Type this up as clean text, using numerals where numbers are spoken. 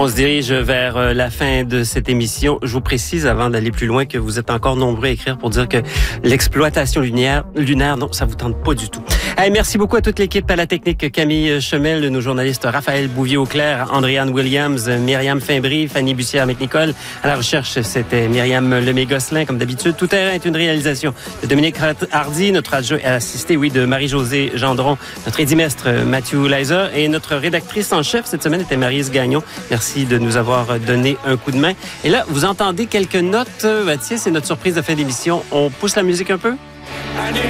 On se dirige vers la fin de cette émission. Je vous précise, avant d'aller plus loin, que vous êtes encore nombreux à écrire pour dire que l'exploitation lunaire, non, ça vous tente pas du tout. Hey, merci beaucoup à toute l'équipe, à la technique Camille Chemel, nos journalistes Raphaël Bouvier-Auclair, Andréane Williams, Myriam Fimbry, Fanny Bussière-McNicol. À la recherche, c'était Myriam Lemay-Gosselin, comme d'habitude. Tout terrain est une réalisation de Dominique Hardy, notre adjoint assisté, de Marie-Josée Gendron, notre édimestre Mathieu Leiser et notre rédactrice en chef cette semaine était Maryse Gagnon. Merci de nous avoir donné un coup de main. Et là, vous entendez quelques notes. Tiens, c'est notre surprise de fin d'émission. On pousse la musique un peu?